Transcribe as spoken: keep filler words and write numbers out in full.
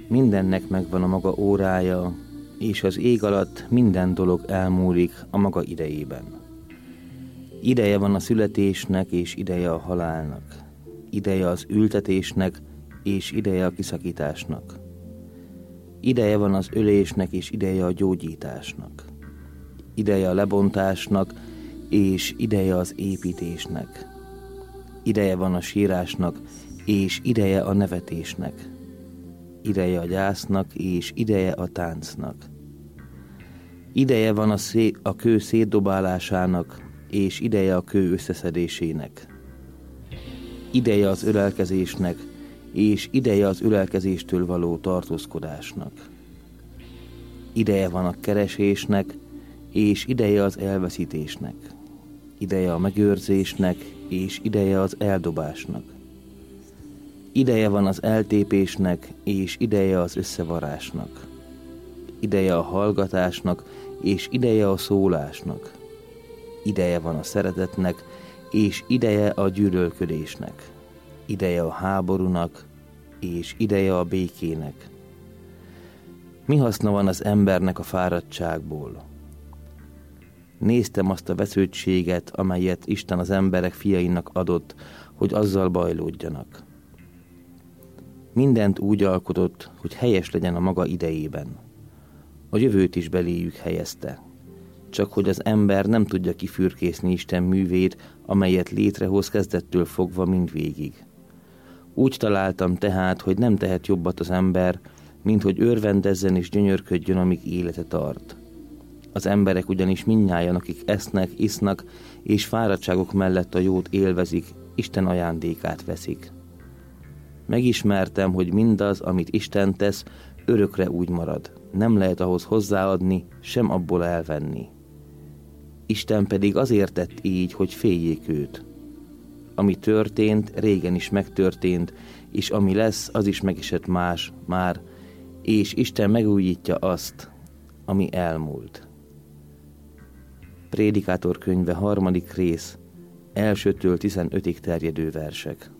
Mindennek megvan a maga órája, és az ég alatt minden dolog elmúlik a maga idejében. Ideje van a születésnek, és ideje a halálnak. Ideje az ültetésnek, és ideje a kiszakításnak. Ideje van az ölésnek, és ideje a gyógyításnak. Ideje a lebontásnak, és ideje az építésnek. Ideje van a sírásnak, és ideje a nevetésnek. Ideje a gyásznak, és ideje a táncnak. Ideje van a, szé- a kő szétdobálásának, és ideje a kő összeszedésének. Ideje az ölelkezésnek, és ideje az ölelkezéstől való tartózkodásnak. Ideje van a keresésnek, és ideje az elveszítésnek. Ideje a megőrzésnek, és ideje az eldobásnak. Ideje van az eltépésnek, és ideje az összevarásnak. Ideje a hallgatásnak, és ideje a szólásnak. Ideje van a szeretetnek, és ideje a gyűlölködésnek. Ideje a háborúnak, és ideje a békének. Mi haszna van az embernek a fáradtságból? Néztem azt a vesződtséget, amelyet Isten az emberek fiainak adott, hogy azzal bajlódjanak. Mindent úgy alkotott, hogy helyes legyen a maga idejében. A jövőt is beléjük helyezte. Csak hogy az ember nem tudja kifürkészni Isten művét, amelyet létrehoz kezdettől fogva mindvégig. Úgy találtam tehát, hogy nem tehet jobbat az ember, mint hogy örvendezzen és gyönyörködjön, amíg élete tart. Az emberek ugyanis mindnyájan, akik esznek, isznak, és fáradtságok mellett a jót élvezik, Isten ajándékát veszik. Megismertem, hogy mindaz, amit Isten tesz, örökre úgy marad. Nem lehet ahhoz hozzáadni, sem abból elvenni. Isten pedig azért tett így, hogy féljék őt. Ami történt, régen is megtörtént, és ami lesz, az is megesett más, már, és Isten megújítja azt, ami elmúlt. Prédikátor könyve harmadik rész, elsőtől tizenötig terjedő versek.